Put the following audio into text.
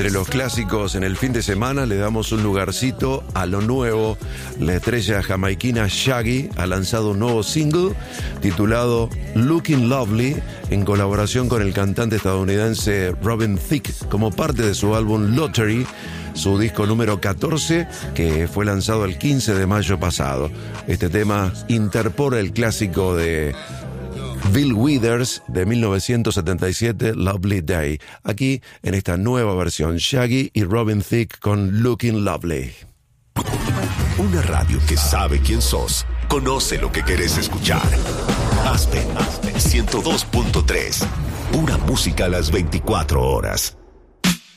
Entre los clásicos en el fin de semana le damos un lugarcito a lo nuevo. La estrella jamaiquina Shaggy ha lanzado un nuevo single titulado Looking Lovely en colaboración con el cantante estadounidense Robin Thicke como parte de su álbum Lottery, su disco número 14 que fue lanzado el 15 de mayo pasado. Este tema interpone el clásico de Bill Withers de 1977, Lovely Day. Aquí en esta nueva versión, Shaggy y Robin Thicke con Looking Lovely. Una radio que sabe quién sos, conoce lo que querés escuchar. Aspen 102.3. Pura música a las 24 horas.